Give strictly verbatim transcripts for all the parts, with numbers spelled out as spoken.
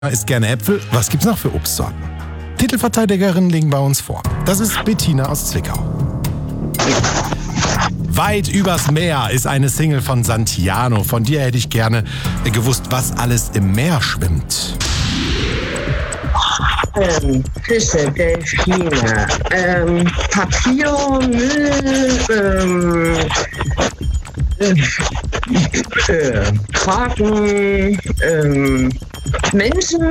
Isst gerne Äpfel. Was gibt's noch für Obstsorten? Titelverteidigerinnen liegen bei uns vor. Das ist Bettina aus Zwickau. Weit übers Meer ist eine Single von Santiano. Von dir hätte ich gerne gewusst, was alles im Meer schwimmt. Ähm, Fische, Delfine, ähm, Papier, Müll, ähm, äh, äh, Kraken, ähm, Menschen,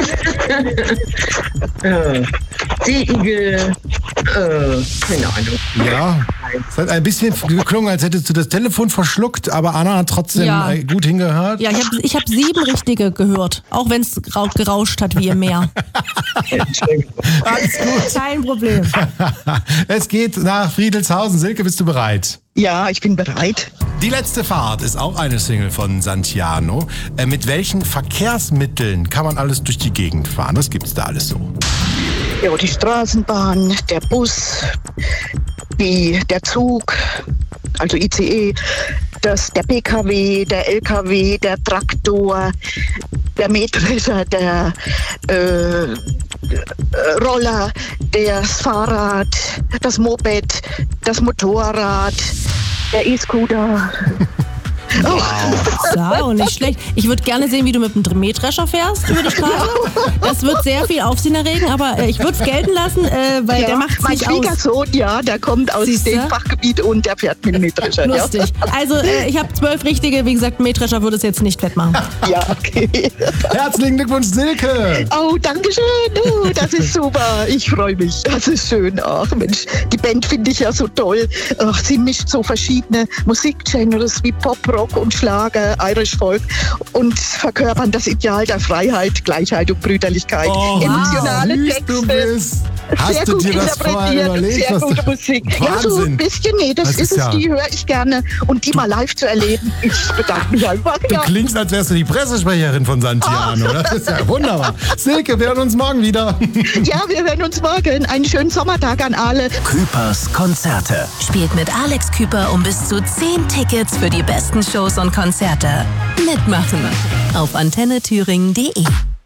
äh, Seeigel, äh, keine Ahnung. Ja, es hat ein bisschen geklungen, als hättest du das Telefon verschluckt, aber Anna hat trotzdem Ja. gut hingehört. Ja, ich habe ich hab sieben richtige gehört, auch wenn es gerauscht hat wie im Meer. Alles gut. Kein Problem. Es geht nach Friedelshausen. Silke, bist du bereit? Ja, ich bin bereit. Die letzte Fahrt ist auch eine Single von Santiano. Äh, mit welchen Verkehrsmitteln kann man alles durch die Gegend fahren? Was gibt's da alles so? Ja, die Straßenbahn, der Bus, die, der Zug, also I C E, das, der P K W, der L K W, der Traktor, der Mähdrescher, der äh, Roller, das Fahrrad, das Moped, das Motorrad, der E-Scooter. So, nicht schlecht. Ich würde gerne sehen, wie du mit dem Mähdrescher fährst über die Straße. Das wird sehr viel Aufsehen erregen, aber äh, ich würde es gelten lassen, äh, weil Ja, der macht es mein nicht aus. Schwiegersohn, ja, der kommt aus Siehste? dem Fachgebiet und der fährt mit dem Mähdrescher. Ja. Lustig. Also äh, ich habe zwölf richtige. Wie gesagt, Mähdrescher würde es jetzt nicht wettmachen. Ja, okay. Herzlichen Glückwunsch, Silke! Oh, danke schön. Oh, das ist super. Ich freue mich. Das ist schön. Ach Mensch, die Band finde ich ja so toll. Ach, sie mischt so verschiedene Musikgenres wie Pop, Rock und Schlager, Irish Folk und verkörpern das Ideal der Freiheit, Gleichheit und Brüderlichkeit. Oh, Emotionale süß Texte. du bist. Hast Sehr du gut dir das vorher interpretiert, überlegt? sehr was gute du- Musik. Ja, so ein Wahnsinn. bisschen, nee, das, Das ist ist es, ja- die höre ich gerne. Und die mal live zu erleben, ich bedanke mich einfach. Du Ja. klingst, als wärst du die Pressesprecherin von Santiano. Das ist ja wunderbar. Silke, wir hören uns morgen wieder. ja, wir hören uns morgen. Einen schönen Sommertag an alle. Küpers Konzerte. Spielt mit Alex Küper um bis zu zehn Tickets für die besten Shows und Konzerte. Mitmachen auf antenne thüringen punkt de.